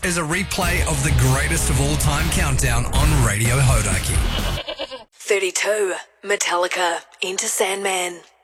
is a replay of the greatest of all time countdown on Radio Hodaki. 32, Metallica, Into Sandman.